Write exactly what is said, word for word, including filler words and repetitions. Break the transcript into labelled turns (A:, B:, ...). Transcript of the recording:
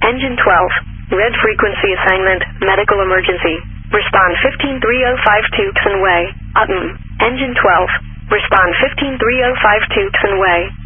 A: Engine twelve. Red frequency assignment, medical emergency. Respond fifteen three oh five Tucson Way. Utton. Engine twelve. Respond fifteen three oh five Tucson Way.